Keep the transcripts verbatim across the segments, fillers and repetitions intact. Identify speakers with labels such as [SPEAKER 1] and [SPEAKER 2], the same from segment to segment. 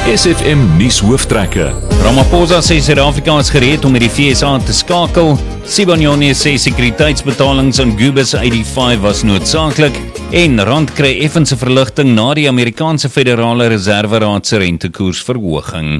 [SPEAKER 1] S F M nuus hooftrekke.
[SPEAKER 2] Ramaphosa sê Suid-Afrika is gereed om met die V S A te skakel. Sibanyoni sê sekuriteitsbetalings aan Gubus vyf was noodsaaklik. En rand kry effense verligting na die Amerikaanse Federale Reserveraad se rentekoersverhoging.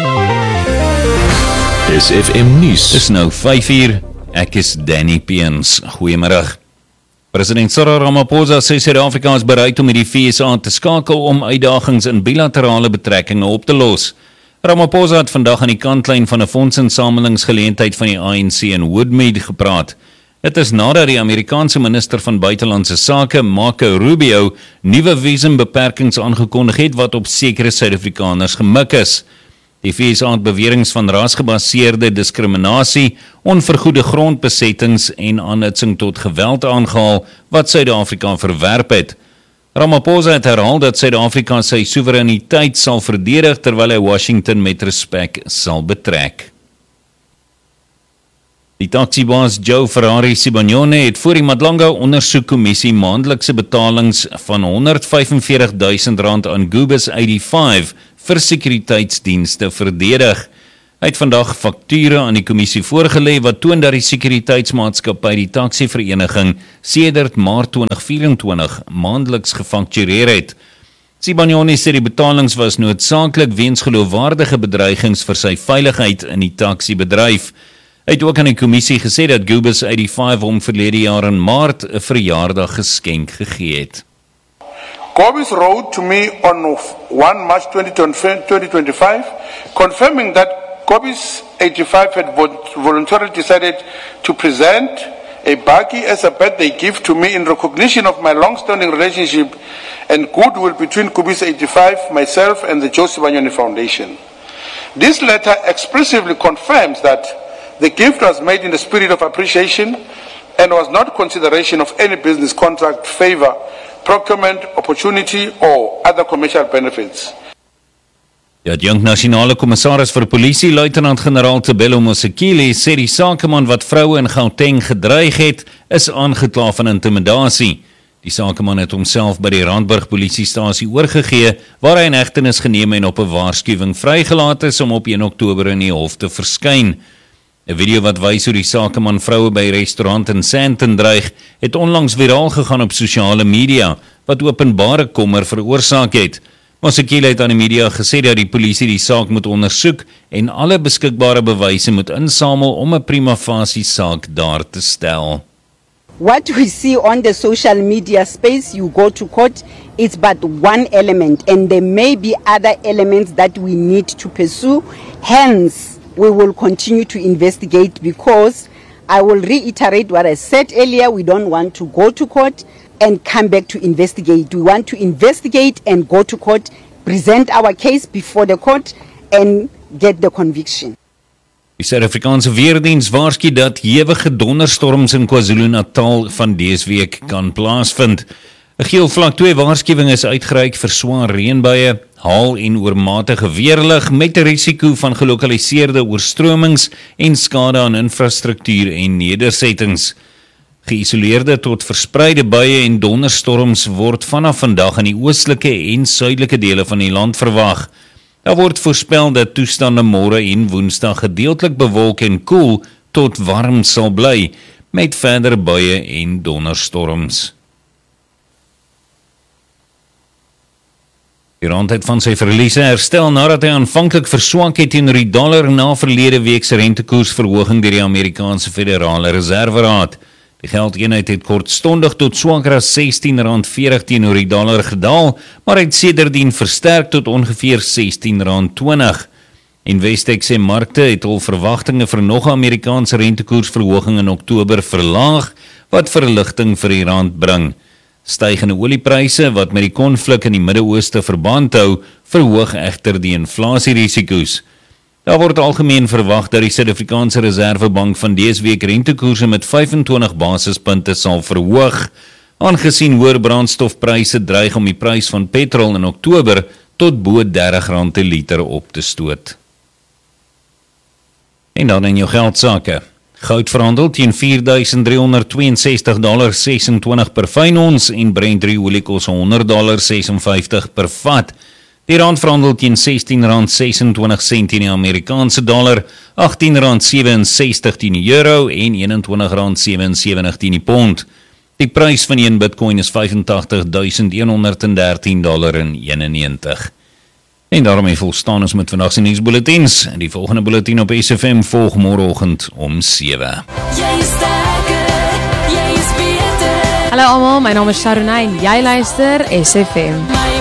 [SPEAKER 1] S F M nuus.
[SPEAKER 2] Dis nou vyf uur. Ek is Danny Peens. Goeiemiddag. President Cyril Ramaphosa sê Suid-Afrika is bereid om met die V S A te skakel om uitdagings in bilaterale betrekkinge op te los. Ramaphosa het vandag aan die kantlyn van 'n fondsinsamelingsgeleentheid van die A N C in Woodmead gepraat. Dit is nadat die Amerikaanse minister van buitelandse sake, Marco Rubio, nuwe visumbeperkings aangekondig het wat op sekere Suid-Afrikaners gemik is. Die V S A het beweringe van rasgebaseerde diskriminasie, onvergoede grondbesettings en aanhitsing tot geweld aangehaal wat Suid-Afrika verwerp het. Ramaphosa het herhaal dat Suid-Afrika sy soewereiniteit sal verdedig terwyl hy Washington met respek sal betrek. Die taxibaas Joe Ferrari Sibanyoni het voor die Madlanga ondersoekkommissie maandelikse betalings van honderd vyfenveertig duisend rand aan Gubus vyf vir sekuriteitsdienste verdedig. Hy het vandag fakture aan die kommissie voorgelê wat toon dat die sekuriteitsmaatskappy die taxivereniging sedert Maart twintig vyf-en-twintig maandeliks gefaktureer het. Sibanyoni sê die betalings was noodsaaklik weens geloofwaardige bedreigings vir sy veiligheid in die taxibedryf. Hy het ook aan die kommissie gesê dat Gubus vyf hom verlede jaar in Maart 'n verjaardag geskenk gegee het.
[SPEAKER 3] Gobis wrote to me on first March twenty twenty-five confirming that Gobis eighty-five had voluntarily decided to present a buggy as a birthday gift to me in recognition of my long-standing relationship and goodwill between Gobis eighty-five, myself and the Joe Sibanyoni Foundation. This letter expressively confirms that the gift was made in the spirit of appreciation and was not consideration of any business contract, favor, procurement, opportunity or other commercial benefits.
[SPEAKER 2] Die adjunkt nasionale kommissaris vir polisie, luitenant-generaal Tebelo Mosekile, sê die sakeman wat vroue in Gauteng gedreig het, is aangekla van intimidasie. Die sakeman het homself by die Randburg polisiestasie oorgegee, waar hy in hegtenis geneem en op 'n waarskuwing vrygelaat is om op een Oktober in die hof te verskyn. 'n Video wat wys hoe die sakeman vroue by 'n restaurant in Sandton dreig, het onlangs viraal gegaan op sosiale media, wat openbare kommer veroorsaak het. Mosekile het aan die media gesê dat die polisie die saak moet ondersoek en alle beskikbare bewyse moet insamel om 'n prima facie saak daar te stel.
[SPEAKER 4] What we see on the social media space, you go to court, it's but one element, and there may be other elements that we need to pursue. Hence, we will continue to investigate because I will reiterate what I said earlier. We don't want to go to court and come back to investigate. We want to investigate and go to court, present our case before the court and get the conviction.
[SPEAKER 2] Die Suid-Afrikaanse Weerdiens waarsku dat hewige donderstorms in KwaZulu-Natal van dese week kan plaasvind. 'n Geel vlak twee waarskuwing is uitgereik vir swaar reënbuie, haal en oormatige weerlig met 'n risiko van gelokaliseerde oorstromings en skade aan infrastruktuur en nedersettings. Geïsoleerde tot verspreide buie en donderstorms word vanaf vandag in die oostelike en suidelike dele van die land verwag. Daar word voorspel dat toestande môre en woensdag gedeeltelik bewolk en koel tot warm sal bly, met verder buie en donderstorms. Die rand het van sy verliese herstel nadat hy aanvanklik verswak het teenoor die dollar na verlede week se rentekoersverhoging deur die Amerikaanse Federale Reserveraad. Die geldeenheid het kortstondig tot swakker as sestien rand veertig teenoor die dollar gedaal, maar het sedertdien versterk tot ongeveer sestien rand twintig. Investec sê markte het al verwagtinge vir nog 'n Amerikaanse rentekoersverhoging in Oktober verlaag, wat verligting vir die rand bring. Stygende oliepryse wat met die konflik in die Midde-Ooste verband hou, verhoog egter die inflasierisiko's. Daar word algemeen verwag dat die Suid-Afrikaanse Reservebank van dese week rentekoerse met vyfentwintig basispunte sal verhoog, aangesien hoër brandstofpryse dreig om die prys van petrol in Oktober tot bo dertig rand per liter op te stoot. En dan in jou geldsake. Goud verhandel teen vier duisend driehonderd tweeënsestig komma sesentwintig per fyn ons en Brent olie kos honderd komma vyfenvyftig per vat. Die rand verhandel teen sestien rand sesentwintig sent teen die Amerikaanse dollar, agttien rand sewe-en-sestig teen die euro en eenentwintig rand sewe-en-sewentig teen die pond. Die prys van een bitcoin is vyfentagtig duisend honderddertien dollar en eenennegentig. En daarmee volstaan ons met vandag se nuusbulletins. Die volgende bulletin op S F M volg môreoggend om sewe.
[SPEAKER 5] Jy is sterker, jy is beter.
[SPEAKER 6] Hallo almal, my naam is Sharonay en jy luister S F M.